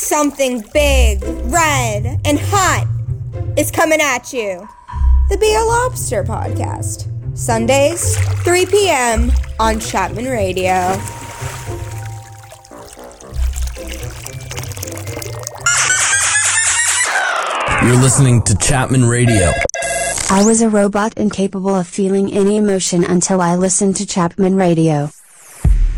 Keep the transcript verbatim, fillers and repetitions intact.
Something big, red, and hot is coming at you. The Be a Lobster Podcast. Sundays, three p.m. on Chapman Radio. You're listening to Chapman Radio. I was a robot incapable of feeling any emotion until I listened to Chapman Radio.